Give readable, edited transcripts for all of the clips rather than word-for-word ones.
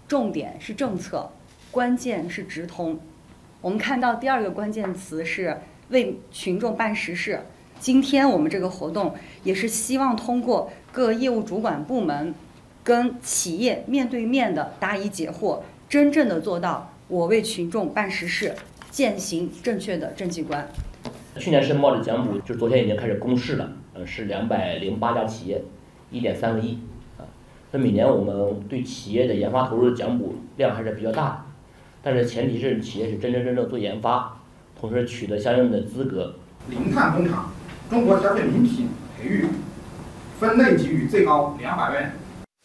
重点是政策，关键是直通。我们看到第二个关键词是为群众办实事。今天我们这个活动也是希望通过各业务主管部门跟企业面对面的答疑解惑，真正的做到我为群众办实事，践行正确的政绩观。 去年申报的奖补就昨天已经开始公示了，是208家企业，1.3个亿啊。那每年我们对企业的研发投入的奖补量还是比较大的，但是前提是企业是真正做研发，同时取得相应的资格。 零碳工厂中国消费名品培育分类给予最高200万元。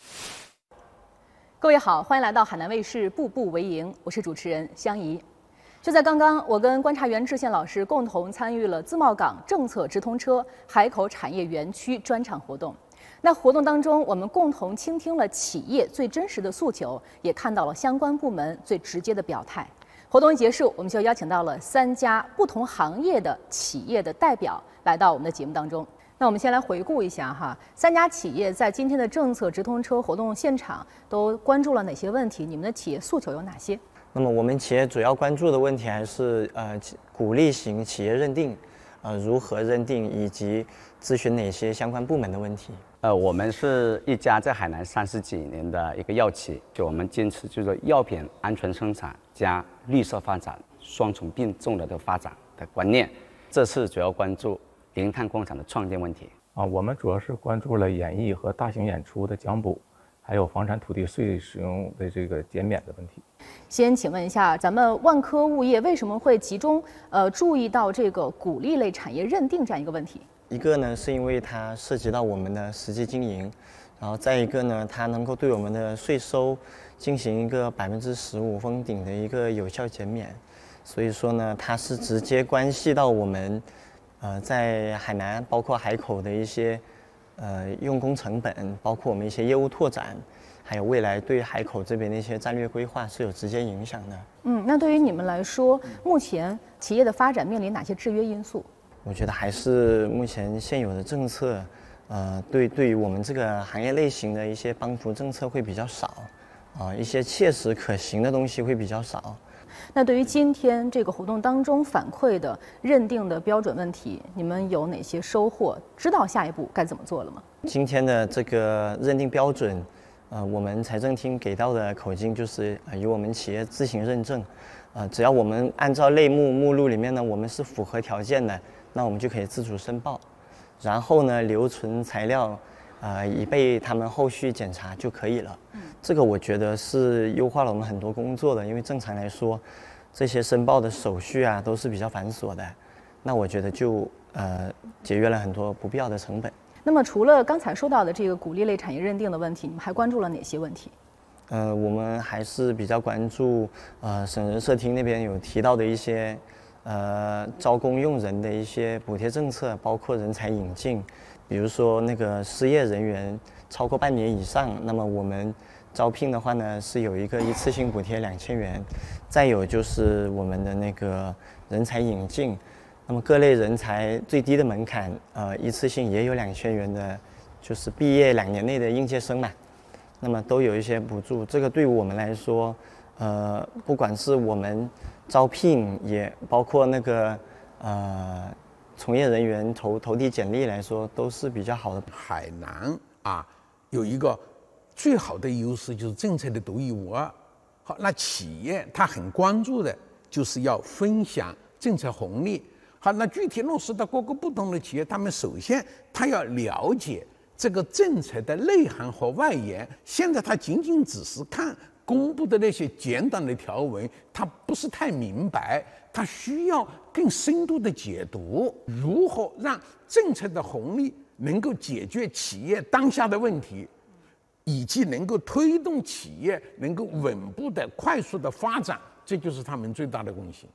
各位好，欢迎来到海南卫视《步步为营》，我是主持人香怡。就在刚刚，我跟观察员志宪老师共同参与了自贸港政策直通车海口产业园区专场活动。那活动当中，我们共同倾听了企业最真实的诉求，也看到了相关部门最直接的表态。活动一结束，我们就邀请到了3家不同行业的企业的代表来到我们的节目当中。那我们先来回顾一下哈，3家企业在今天的政策直通车活动现场都关注了哪些问题？你们的企业诉求有哪些？ 那么我们企业主要关注的问题还是鼓励型企业认定，如何认定，以及咨询哪些相关部门的问题。 我们是一家在海南30几年的一个药企，就我们坚持就是药品安全生产加绿色发展双重并重的发展的观念。这次主要关注零碳工厂的创建问题。 我们主要是关注了演艺和大型演出的奖补，还有房产土地税使用的这个减免的问题。 先请问一下，咱们万科物业为什么会集中注意到这个鼓励类产业认定这样一个问题？ 一个呢，是因为它涉及到我们的实际经营，然后再一个呢，它能够对我们的税收进行一个15%封顶的一个有效减免，所以说呢，它是直接关系到我们在海南包括海口的一些用工成本，包括我们一些业务拓展，还有未来对海口这边的一些战略规划是有直接影响的。 那对于你们来说，目前企业的发展面临哪些制约因素？ 我觉得还是目前现有的政策，对于我们这个行业类型的一些帮扶政策会比较少，一些切实可行的东西会比较少。 那对于今天这个活动当中反馈的认定的标准问题，你们有哪些收获？知道下一步该怎么做了吗？ 今天的这个认定标准，我们财政厅给到的口径就是由我们企业自行认证，只要我们按照类目目录里面呢，我们是符合条件的，那我们就可以自主申报，然后呢留存材料，以备他们后续检查就可以了。这个我觉得是优化了我们很多工作的，因为正常来说，这些申报的手续啊都是比较繁琐的，那我觉得就节约了很多不必要的成本。 那么除了刚才说到的这个鼓励类产业认定的问题，你们还关注了哪些问题？ 我们还是比较关注省人社厅那边有提到的一些招工用人的一些补贴政策，包括人才引进，比如说那个失业人员超过半年以上，那么我们招聘的话呢是有一个一次性补贴2000元，再有就是我们的那个人才引进，那么各类人才最低的门槛一次性也有2000元的，就是毕业2年内的应届生嘛，那么都有一些补助。这个对于我们来说，不管是我们招聘，也包括那个从业人员投递简历来说，都是比较好的。 海南有一个最好的优势就是政策的独一无二。好，那企业它很关注的就是要分享政策红利。好，那具体落实到各个不同的企业，他们首先他要了解这个政策的内涵和外延。现在他仅仅只是看公布的那些简短的条文，他不是太明白，他需要更深度的解读，如何让政策的红利能够解决企业当下的问题，以及能够推动企业能够稳步的快速的发展，这就是他们最大的贡献。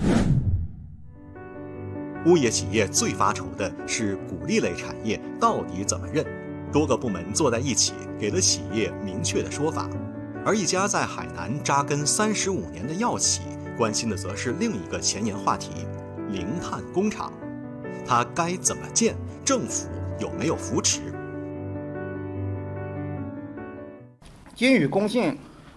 物业企业最发愁的是鼓励类产业到底怎么认，多个部门坐在一起，给了企业明确的说法。而一家在海南扎根35年的药企，关心的则是另一个前沿话题——零碳工厂，它该怎么建？政府有没有扶持？ 基于公信